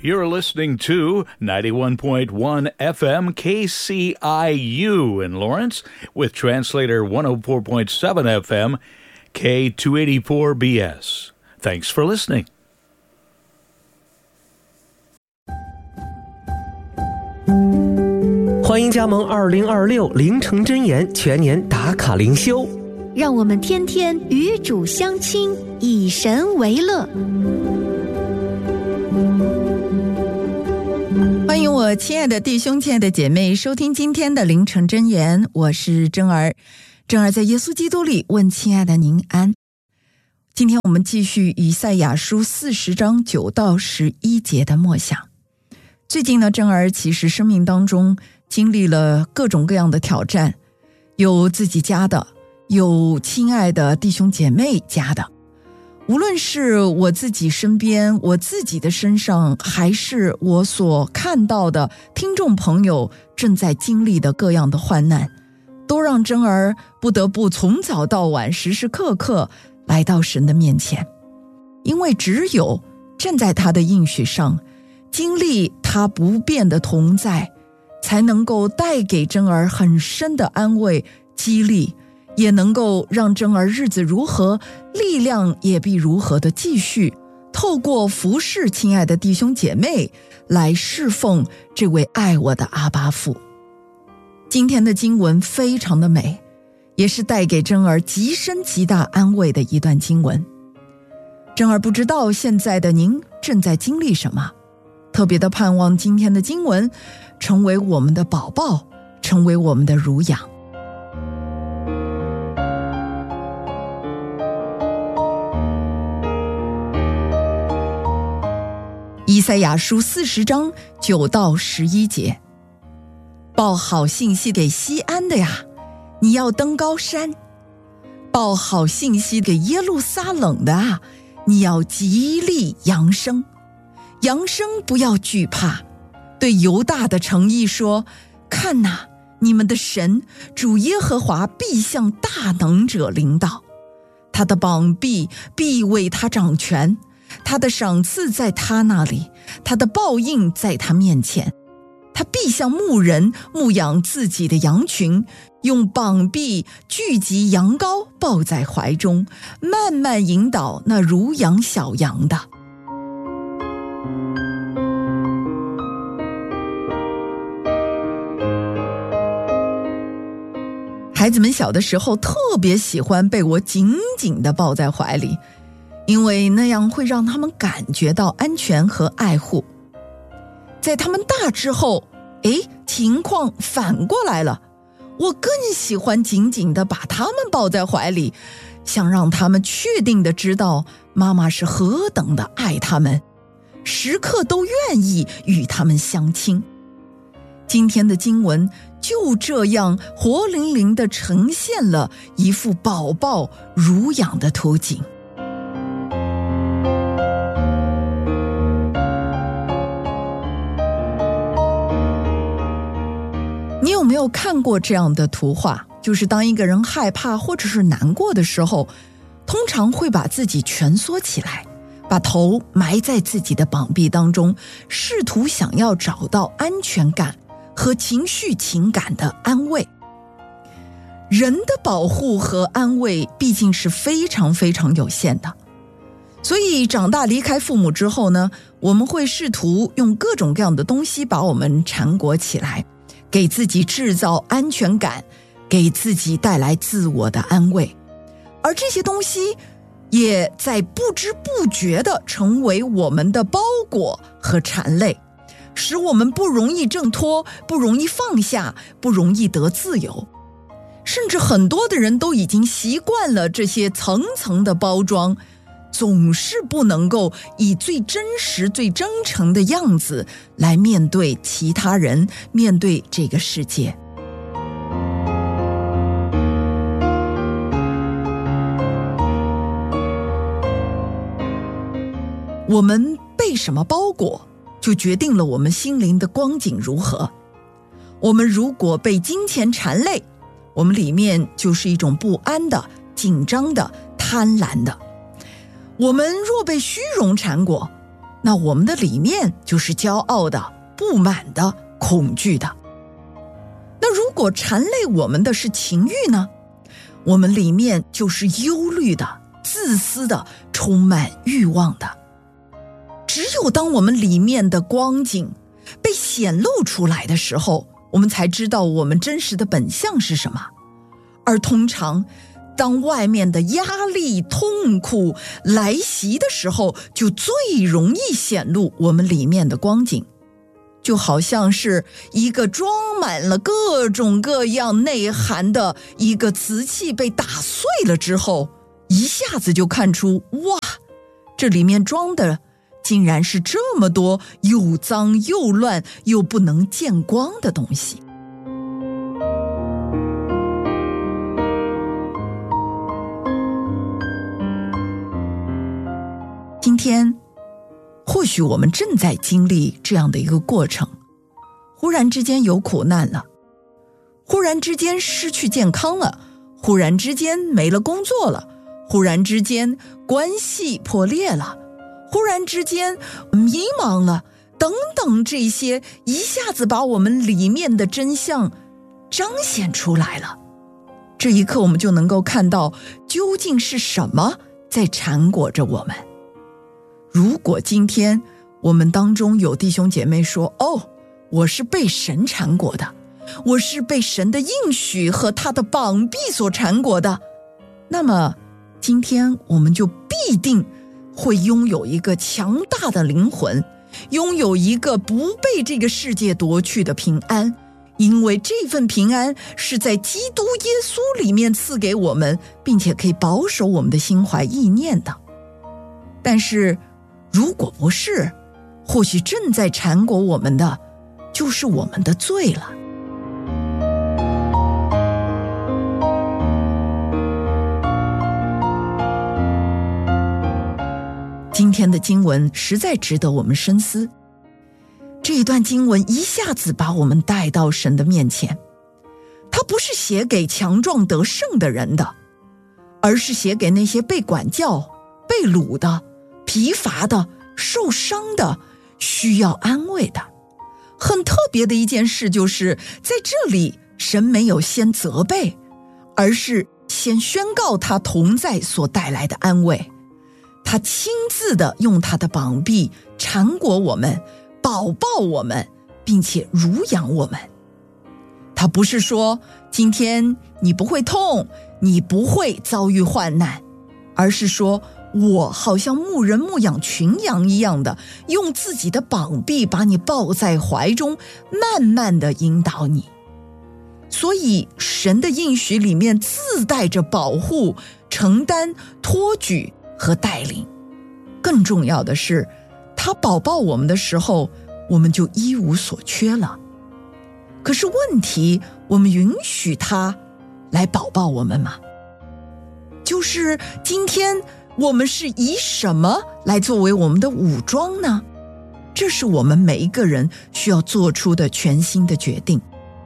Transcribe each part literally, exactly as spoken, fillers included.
You're listening to ninety-one point one F M K C I U in Lawrence with translator one oh four point seven F M K two eighty-four B S. Thanks for listening. 欢迎加盟二零二六凌晨真言全年打卡灵修， 让我们天天与主相亲，以神为乐。 欢迎我亲爱的弟兄亲爱的姐妹收听今天的凌晨真言，我是珍儿。珍儿在耶稣基督里问亲爱的您安。今天我们继续以赛亚书四十章九到十一节的默想。最近呢，珍儿其实生命当中经历了各种各样的挑战，有自己家的，有亲爱的弟兄姐妹家的，无论是我自己身边，我自己的身上，还是我所看到的听众朋友正在经历的各样的患难，都让珍儿不得不从早到晚时时刻刻来到神的面前。因为只有站在他的应许上，经历他不变的同在，才能够带给珍儿很深的安慰激励，也能够让珍儿日子如何，力量也必如何的继续透过服侍亲爱的弟兄姐妹来侍奉这位爱我的阿爸父。今天的经文非常的美，也是带给珍儿极深极大安慰的一段经文。珍儿不知道现在的您正在经历什么，特别的盼望今天的经文成为我们的宝宝，成为我们的乳养。以赛亚书四十章九到十一节，报好信息给西安的呀，你要登高山；报好信息给耶路撒冷的啊，你要极力扬声。扬声不要惧怕，对犹大的城邑说：看哪，你们的神主耶和华必向大能者临到，他的膀臂必为他掌权，他的赏赐在他那里，他的报应在他面前。他必像牧人牧养自己的羊群，用膀臂聚集羊羔，抱在怀中，慢慢引导那乳养小羊的。孩子们小的时候特别喜欢被我紧紧地抱在怀里，因为那样会让他们感觉到安全和爱护。在他们大之后，诶，情况反过来了，我更喜欢紧紧地把他们抱在怀里，想让他们确定地知道妈妈是何等的爱他们，时刻都愿意与他们相亲。今天的经文就这样活灵灵地呈现了一幅宝宝乳养的图景。你有没有看过这样的图画？就是当一个人害怕或者是难过的时候，通常会把自己蜷缩起来，把头埋在自己的膀臂当中，试图想要找到安全感和情绪情感的安慰。人的保护和安慰毕竟是非常非常有限的，所以长大离开父母之后呢，我们会试图用各种各样的东西把我们缠裹起来，给自己制造安全感，给自己带来自我的安慰。而这些东西也在不知不觉地成为我们的包裹和缠累，使我们不容易挣脱，不容易放下，不容易得自由。甚至很多的人都已经习惯了这些层层的包装，总是不能够以最真实最真诚的样子来面对其他人，面对这个世界。我们被什么包裹，就决定了我们心灵的光景如何。我们如果被金钱缠累，我们里面就是一种不安的、紧张的、贪婪的。我们若被虚荣缠裹， 那我们的里面就是骄傲的、不满的、恐惧的。那如果缠累我们的是情欲呢？我们里面就是忧虑的、自私的、充满欲望的。只有当我们里面的光景被显露出来的时候，我们才知道我们真实的本相是什么。而通常当外面的压力、痛苦来袭的时候，就最容易显露我们里面的光景。就好像是一个装满了各种各样内涵的一个瓷器被打碎了之后，一下子就看出，哇，这里面装的竟然是这么多又脏又乱又不能见光的东西。今天或许我们正在经历这样的一个过程，忽然之间有苦难了，忽然之间失去健康了，忽然之间没了工作了，忽然之间关系破裂了，忽然之间迷茫了，等等，这些一下子把我们里面的真相彰显出来了。这一刻我们就能够看到究竟是什么在缠裹着我们。如果今天我们当中有弟兄姐妹说，哦，我是被神缠裹的，我是被神的应许和他的膀臂所缠裹的，那么今天我们就必定会拥有一个强大的灵魂，拥有一个不被这个世界夺去的平安，因为这份平安是在基督耶稣里面赐给我们，并且可以保守我们的心怀意念的。但是如果不是，或许正在缠裹我们的就是我们的罪了。今天的经文实在值得我们深思。这一段经文一下子把我们带到神的面前，它不是写给强壮得胜的人的，而是写给那些被管教、被掳的、疲乏的、受伤的、需要安慰的。很特别的一件事就是在这里神没有先责备，而是先宣告他同在所带来的安慰。他亲自的用他的膀臂缠裹我们，保抱我们，并且乳养我们。他不是说今天你不会痛，你不会遭遇患难，而是说我好像牧人牧养群羊一样的，用自己的膀臂把你抱在怀中，慢慢的引导你。所以神的应许里面自带着保护、承担、托举和带领。更重要的是，他保抱我们的时候，我们就一无所缺了。可是问题，我们允许他来保抱我们吗？就是今天我们是以什么来作为我们的武装呢？这是我们每一个人需要做出的全新的决定。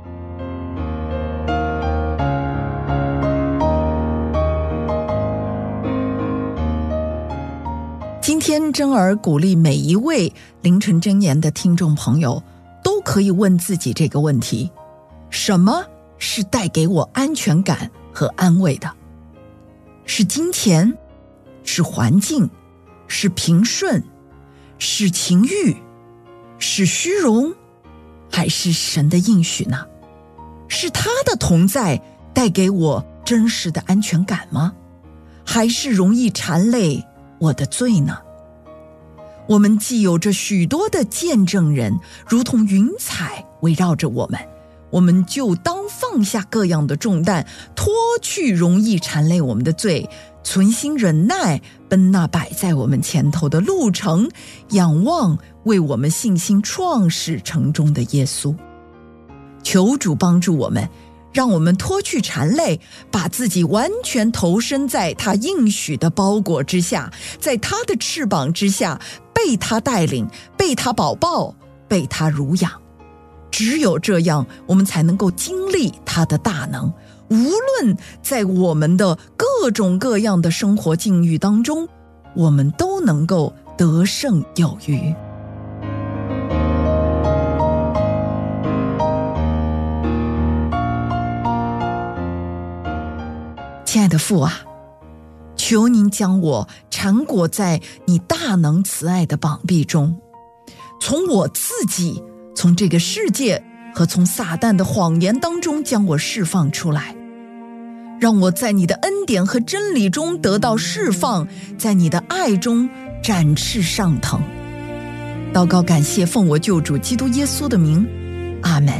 今天真儿鼓励每一位凌晨真言的听众朋友都可以问自己这个问题：什么是带给我安全感和安慰的？是金钱？是环境？是平顺？是情欲？是虚荣？还是神的应许呢？是他的同在带给我真实的安全感吗？还是容易缠累我的罪呢？我们既有着许多的见证人，如同云彩围绕着我们，我们就当放下各样的重担，脱去容易缠累我们的罪，存心忍耐，奔那摆在我们前头的路程，仰望为我们信心创始成终的耶稣。求主帮助我们，让我们脱去缠累，把自己完全投身在他应许的包裹之下，在他的翅膀之下，被他带领，被他保抱，被他乳养。只有这样，我们才能够经历他的大能，无论在我们的各种各样的生活境遇当中，我们都能够得胜有余。亲爱的父啊，求您将我缠裹在你大能慈爱的膀臂中，从我自己，从这个世界和从撒旦的谎言当中将我释放出来，让我在你的恩典和真理中得到释放，在你的爱中展翅上腾。祷告感谢，奉我救主基督耶稣的名，阿们。